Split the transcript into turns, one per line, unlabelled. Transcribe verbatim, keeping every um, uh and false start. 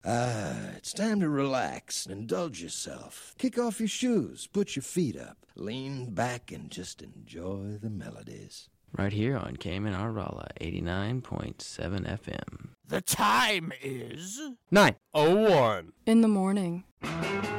Ah, it's time to relax and indulge yourself. Kick off your shoes, put your feet up, lean back, and just enjoy the melodies.
Right here on Cayman Raleigh, eighty-nine point seven F M.
The time is
Nine.
oh one
In the morning.